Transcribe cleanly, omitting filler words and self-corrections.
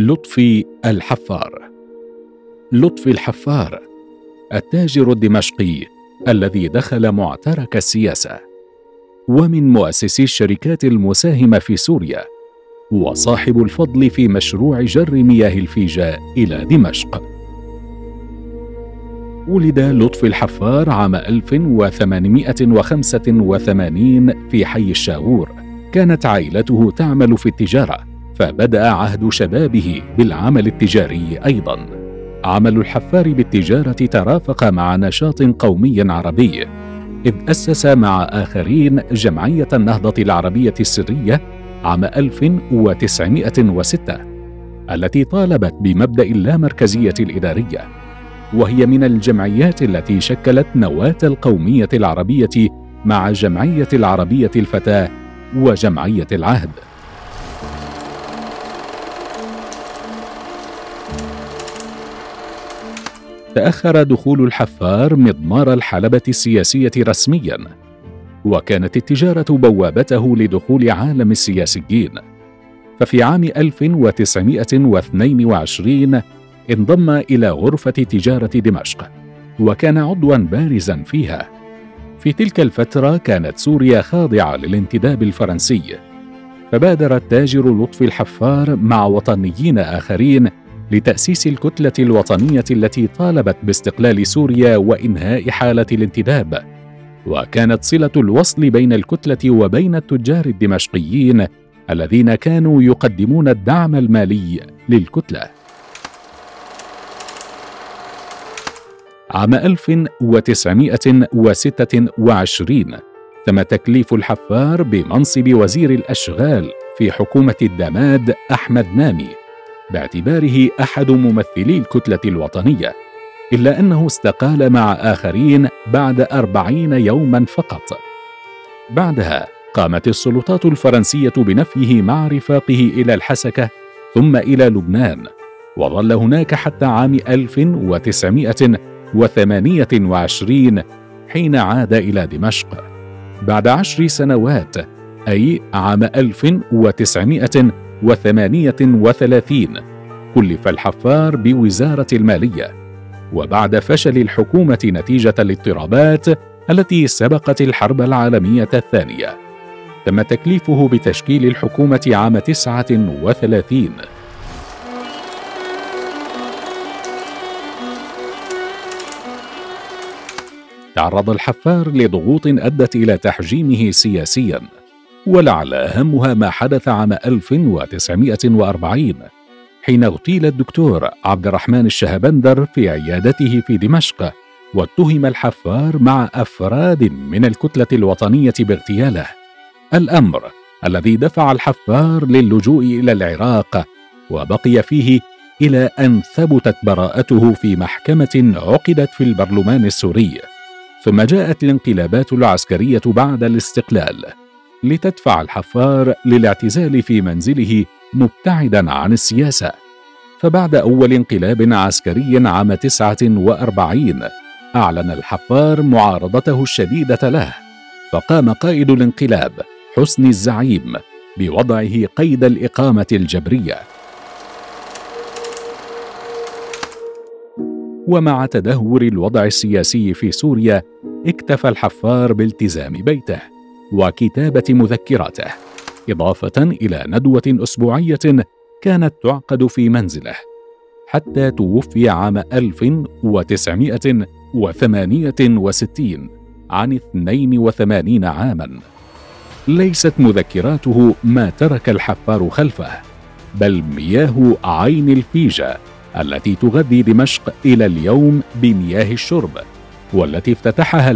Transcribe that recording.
لطفي الحفار. لطفي الحفار التاجر الدمشقي الذي دخل معترك السياسة، ومن مؤسسي الشركات المساهمة في سوريا، وصاحب الفضل في مشروع جر مياه الفيجة إلى دمشق. ولد لطفي الحفار عام 1885 في حي الشاغور. كانت عائلته تعمل في التجارة، فبدأ عهد شبابه بالعمل التجاري أيضاً. عمل الحفار بالتجارة ترافق مع نشاط قومي عربي، إذ أسس مع آخرين جمعية النهضة العربية السرية عام 1906 التي طالبت بمبدأ اللامركزية الإدارية، وهي من الجمعيات التي شكلت نواة القومية العربية مع جمعية العربية الفتاة وجمعية العهد. تأخر دخول الحفار مضمار الحلبة السياسية رسمياً، وكانت التجارة بوابته لدخول عالم السياسيين. ففي عام 1922 انضم إلى غرفة تجارة دمشق، وكان عضواً بارزاً فيها. في تلك الفترة كانت سوريا خاضعة للانتداب الفرنسي، فبادر التاجر لطفي الحفار مع وطنيين آخرين لتأسيس الكتلة الوطنية التي طالبت باستقلال سوريا وإنهاء حالة الانتداب، وكانت صلة الوصل بين الكتلة وبين التجار الدمشقيين الذين كانوا يقدمون الدعم المالي للكتلة. عام 1926 تم تكليف الحفار بمنصب وزير الأشغال في حكومة الدماد أحمد نامي، باعتباره أحد ممثلي الكتلة الوطنية، إلا أنه استقال مع آخرين بعد 40 يوماً فقط. بعدها قامت السلطات الفرنسية بنفيه مع رفاقه إلى الحسكة ثم إلى لبنان، وظل هناك حتى عام 1928 حين عاد إلى دمشق. بعد 10 سنوات، أي عام 1938، كلف الحفار بوزارة المالية، وبعد فشل الحكومة نتيجة الاضطرابات التي سبقت الحرب العالمية الثانية، تم تكليفه بتشكيل الحكومة عام 39. تعرض الحفار لضغوط أدت إلى تحجيمه سياسياً، ولعل أهمها ما حدث عام 1940 حين اغتيل الدكتور عبد الرحمن الشهبندر في عيادته في دمشق، واتهم الحفار مع أفراد من الكتلة الوطنية باغتياله، الأمر الذي دفع الحفار للجوء إلى العراق، وبقي فيه إلى أن ثبتت براءته في محكمة عقدت في البرلمان السوري. ثم جاءت الانقلابات العسكرية بعد الاستقلال لتدفع الحفار للاعتزال في منزله مبتعداً عن السياسة. فبعد أول انقلاب عسكري عام 49 أعلن الحفار معارضته الشديدة له، فقام قائد الانقلاب حسني الزعيم بوضعه قيد الإقامة الجبرية. ومع تدهور الوضع السياسي في سوريا، اكتفى الحفار بالتزام بيته وكتابة مذكراته، إضافة إلى ندوة أسبوعية كانت تعقد في منزله، حتى توفي عام 1968 عن 82 عاماً. ليست مذكراته ما ترك الحفار خلفه، بل مياه عين الفيجة التي تغذي دمشق إلى اليوم بمياه الشرب، والتي افتتحها